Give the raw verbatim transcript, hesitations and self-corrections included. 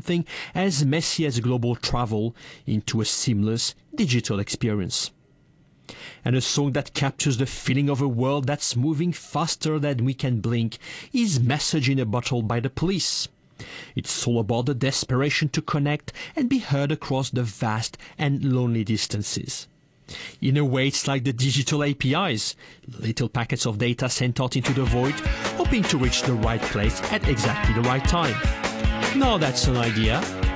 something as messy as global travel into a seamless digital experience. And a song that captures the feeling of a world that's moving faster than we can blink is Message in a Bottle by The Police. It's all about the desperation to connect and be heard across the vast and lonely distances. In a way, it's like the digital A P Is, little packets of data sent out into the void, hoping to reach the right place at exactly the right time. Now that's an idea.